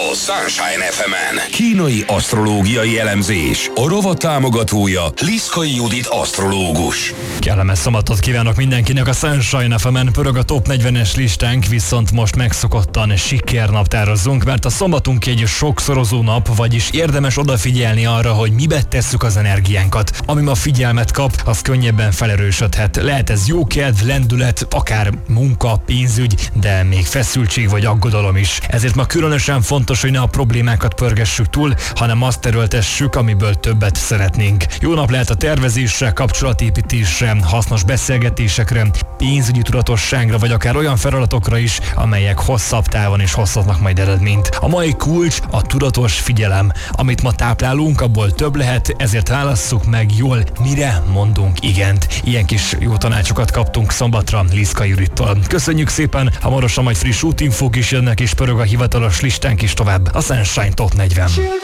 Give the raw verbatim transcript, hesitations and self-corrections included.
a Sunshine ef emen. Kínai asztrológiai elemzés. A rovat támogatója Liszkai Judit asztrológus. Kellemes szombatot kívánok mindenkinek, a Sunshine ef emen pörög a top negyvenes listánk, viszont most megszokottan sikernaptározzunk, mert a szombatunk egy sokszorozó nap, vagyis érdemes odafigyelni arra, hogy mibe tesszük az energiánkat. Ami ma figyelmet kap, az könnyebben felerősödhet. Lehet ez jókedv, lendület, akár munka, pénzügy, de még feszültség vagy aggodalom is. Ezért ma különösen fontos, hogy ne a problémákat pörgessük túl, hanem azt erőltessük, amiből többet szeretnénk. Jó nap lehet a tervezésre, kapcsolatépítésre, hasznos beszélgetésekre, pénzügyi tudatosságra, vagy akár olyan feladatokra is, amelyek hosszabb távon is hozhatnak majd eredményt. A mai kulcs a tudatos figyelem. Amit ma táplálunk, abból több lehet, ezért válasszuk meg jól, mire mondunk igent. Ilyen kis jó tanácsokat kaptunk szombatra Liszkai Judittól. Köszönjük szépen, hamarosan majd friss útinfók is jönnek, és pörög a hivatalos listánk is tovább. A Sunshine Top negyven.